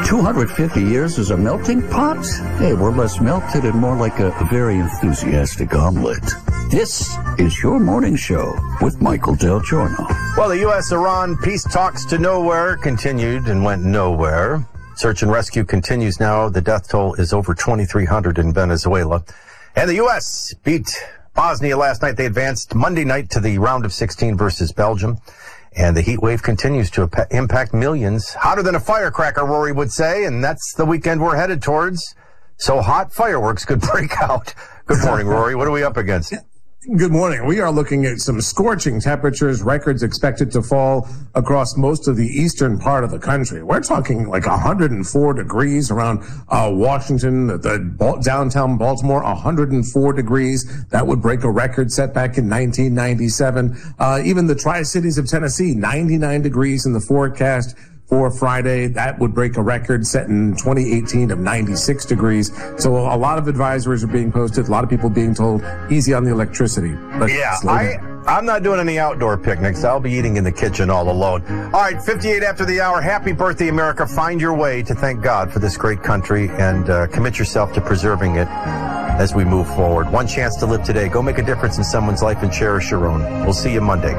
250 years as a melting pot? Hey, we're less melted and more like a very enthusiastic omelet. This is your morning show with Michael Del Giorno. Well, the U.S.-Iran peace talks to nowhere continued and went nowhere. Search and rescue continues now. The death toll is over 2,300 in Venezuela. And the U.S. beat Bosnia last night. They advanced Monday night to the round of 16 versus Belgium. And the heat wave continues to impact millions. Hotter than a firecracker, Rory would say. And that's the weekend we're headed towards. So hot fireworks could break out. Good morning, Rory. What are we up against? Good morning. We are looking at some scorching temperatures, records expected to fall across most of the eastern part of the country. We're talking like 104 degrees around Washington, the downtown Baltimore, 104 degrees. That would break a record set back in 1997. Even the Tri-Cities of Tennessee, 99 degrees in the forecast for Friday. That would break a record set in 2018 of 96 degrees. So a lot of advisories are being posted. A lot of people being told, easy on the electricity. I'm not doing any outdoor picnics. I'll be eating in the kitchen all alone. All right, 58 after the hour. Happy birthday, America. Find your way to thank God for this great country and commit yourself to preserving it as we move forward. One chance to live today. Go make a difference in someone's life and cherish your own. We'll see you Monday.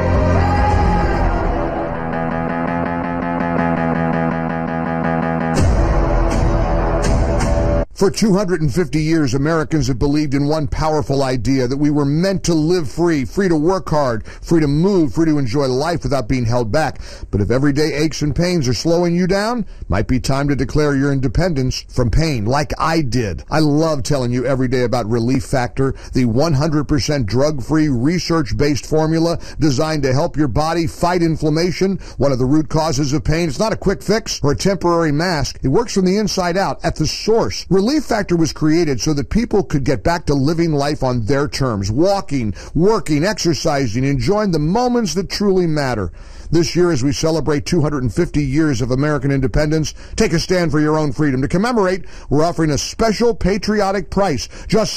For 250 years, Americans have believed in one powerful idea, that we were meant to live free to work hard, free to move, free to enjoy life without being held back. But if everyday aches and pains are slowing you down, might be time to declare your independence from pain, like I did. I love telling you every day about Relief Factor, the 100% drug-free, research-based formula designed to help your body fight inflammation, one of the root causes of pain. It's not a quick fix or a temporary mask. It works from the inside out, at the source. Relief Factor was created so that people could get back to living life on their terms, walking, working, exercising, enjoying the moments that truly matter. This year, as we celebrate 250 years of American independence, take a stand for your own freedom. To commemorate, we're offering a special patriotic price, just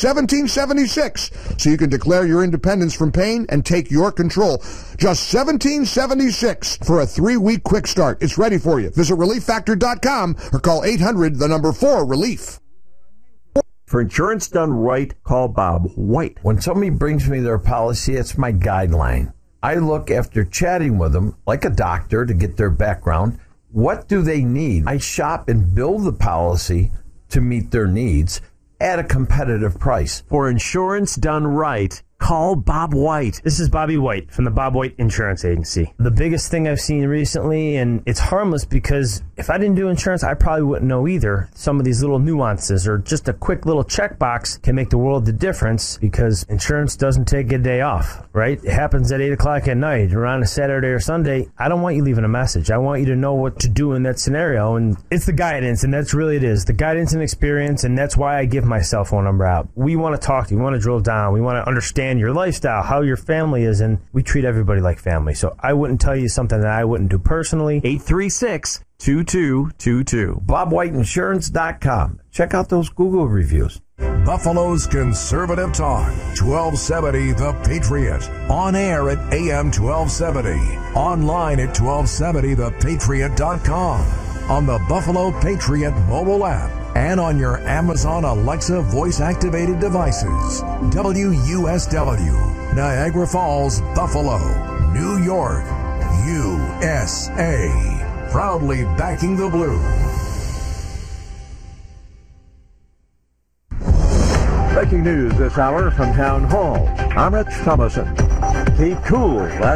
$17.76, so you can declare your independence from pain and take your control. Just $17.76 for a 3-week quick start. It's ready for you. Visit ReliefFactor.com or call 800-4-RELIEF. For insurance done right, call Bob White. When somebody brings me their policy, it's my guideline. I look after chatting with them like a doctor to get their background. What do they need? I shop and build the policy to meet their needs at a competitive price. For insurance done right, call Bob White. This is Bobby White from the Bob White Insurance Agency. The biggest thing I've seen recently, and it's harmless because if I didn't do insurance, I probably wouldn't know either. Some of these little nuances or just a quick little checkbox can make the world of difference because insurance doesn't take a day off, right? It happens at 8 o'clock at night or on a Saturday or Sunday. I don't want you leaving a message. I want you to know what to do in that scenario, and it's the guidance, and that's really it is. The guidance and experience, and that's why I give my cell phone number out. We want to talk to you. We want to drill down. We want to understand your lifestyle, how your family is, and we treat everybody like family. So I wouldn't tell you something that I wouldn't do personally. 836-2222. BobWhiteInsurance.com. Check out those Google reviews. Buffalo's Conservative Talk, 1270 The Patriot. On air at AM 1270. Online at 1270thepatriot.com. On the Buffalo Patriot mobile app. And on your Amazon Alexa voice-activated devices. WUSW, Niagara Falls, Buffalo, New York, USA. Proudly backing the blue. Breaking news this hour from Town Hall. I'm Rich Thomason. Keep cool.